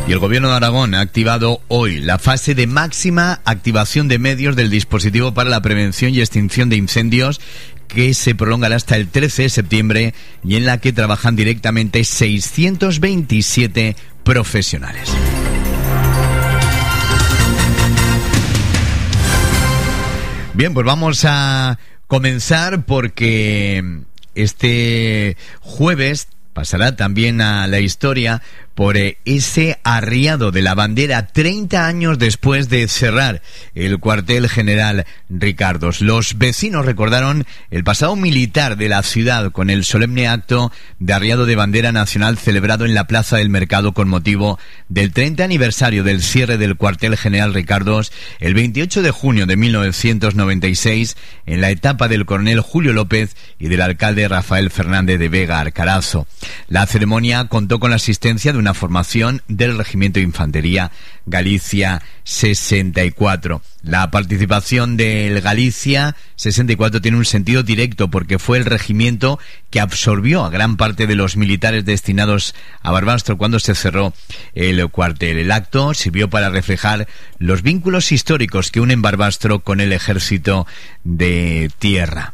Y el Gobierno de Aragón ha activado hoy la fase de máxima activación de medios del dispositivo para la prevención y extinción de incendios, que se prolongará hasta el 13 de septiembre y en la que trabajan directamente 627 profesionales. Bien, pues vamos a comenzar porque este jueves pasará también a la historia por ese arriado de la bandera 30 años después de cerrar el cuartel general Ricardos. Los vecinos recordaron el pasado militar de la ciudad con el solemne acto de arriado de bandera nacional celebrado en la Plaza del Mercado con motivo del 30 aniversario del cierre del cuartel general Ricardos el 28 de junio de 1996 en la etapa del coronel Julio López y del alcalde Rafael Fernández de Vega Arcarazo. La ceremonia contó con la asistencia de una formación del Regimiento de Infantería Galicia 64. La participación del Galicia 64 tiene un sentido directo porque fue el regimiento que absorbió a gran parte de los militares destinados a Barbastro cuando se cerró el cuartel. El acto sirvió para reflejar los vínculos históricos que unen Barbastro con el ejército de tierra.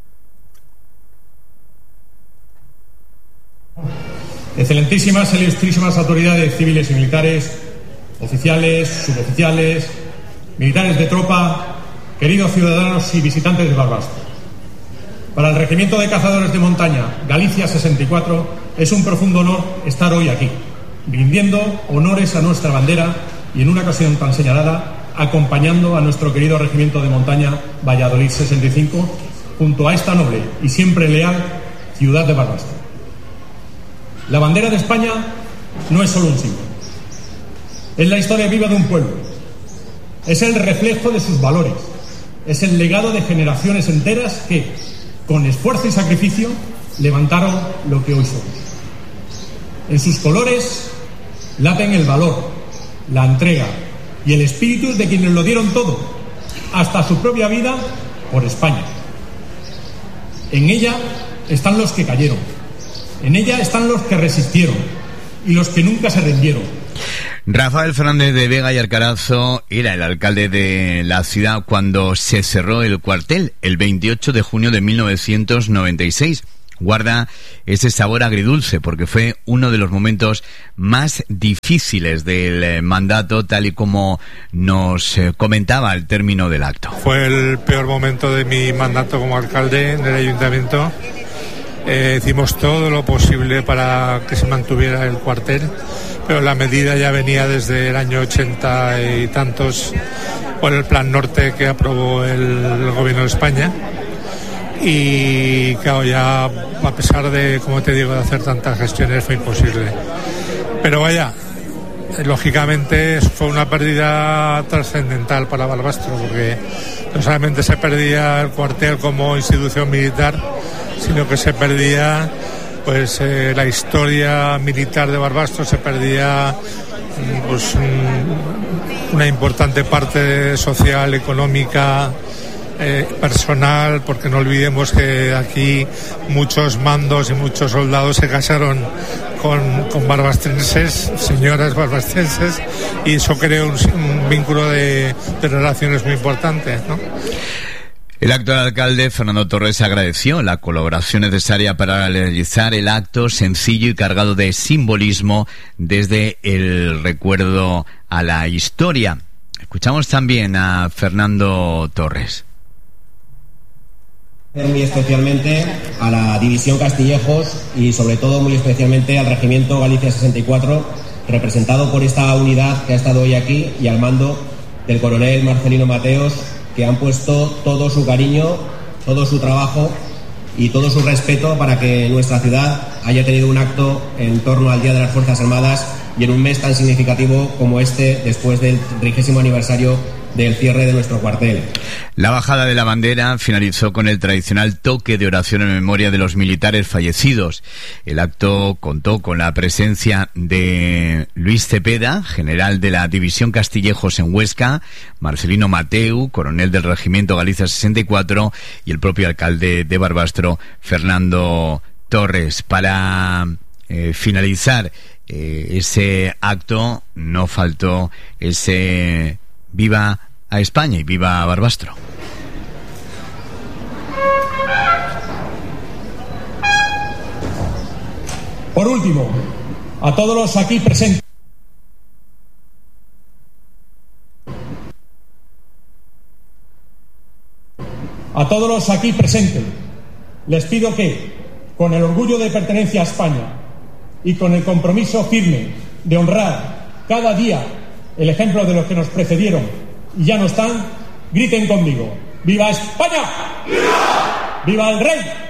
Excelentísimas e ilustrísimas autoridades civiles y militares, oficiales, suboficiales, militares de tropa, queridos ciudadanos y visitantes de Barbastro. Para el Regimiento de Cazadores de Montaña Galicia 64 es un profundo honor estar hoy aquí, rindiendo honores a nuestra bandera y en una ocasión tan señalada, acompañando a nuestro querido Regimiento de Montaña Valladolid 65 junto a esta noble y siempre leal ciudad de Barbastro. La bandera de España no es solo un símbolo. Es la historia viva de un pueblo. Es el reflejo de sus valores. Es el legado de generaciones enteras que, con esfuerzo y sacrificio, levantaron lo que hoy somos. En sus colores laten el valor, la entrega y el espíritu de quienes lo dieron todo, hasta su propia vida, por España. En ella están los que cayeron. En ella están los que resistieron y los que nunca se rindieron. Rafael Fernández de Vega y Arcarazo era el alcalde de la ciudad cuando se cerró el cuartel el 28 de junio de 1996. Guarda ese sabor agridulce porque fue uno de los momentos más difíciles del mandato, tal y como nos comentaba al término del acto. Fue el peor momento de mi mandato como alcalde del ayuntamiento. Hicimos todo lo posible para que se mantuviera el cuartel, pero la medida ya venía desde el año 80 y tantos por el Plan Norte que aprobó el Gobierno de España. Y claro, ya a pesar de, como te digo, de hacer tantas gestiones fue imposible. Pero vaya, lógicamente fue una pérdida trascendental para Barbastro, porque no solamente se perdía el cuartel como institución militar, sino que se perdía pues la historia militar de Barbastro, se perdía pues una importante parte social, económica, personal, porque no olvidemos que aquí muchos mandos y muchos soldados se casaron con barbastrenses, señoras barbastrenses, y eso creó un vínculo de relaciones muy importantes, ¿no? El actual alcalde, Fernando Torres, agradeció la colaboración necesaria para realizar el acto sencillo y cargado de simbolismo desde el recuerdo a la historia. Escuchamos también a Fernando Torres. Muy especialmente a la División Castillejos y sobre todo muy especialmente al Regimiento Galicia 64, representado por esta unidad que ha estado hoy aquí y al mando del coronel Marcelino Mateos, que han puesto todo su cariño, todo su trabajo y todo su respeto para que nuestra ciudad haya tenido un acto en torno al Día de las Fuerzas Armadas y en un mes tan significativo como este, después del 30º aniversario del cierre de nuestro cuartel. La bajada de la bandera finalizó con el tradicional toque de oración en memoria de los militares fallecidos. El acto contó con la presencia de Luis Cepeda, general de la División Castillejos en Huesca, Marcelino Mateu, coronel del Regimiento Galicia 64, y el propio alcalde de Barbastro, Fernando Torres. Para finalizar ese acto no faltó ese viva a España y viva a Barbastro. Por último, a todos los aquí presentes. A todos los aquí presentes, les pido que, con el orgullo de pertenencia a España y con el compromiso firme de honrar cada día el ejemplo de los que nos precedieron y ya no están, griten conmigo: ¡Viva España! ¡Viva! ¡Viva el Rey!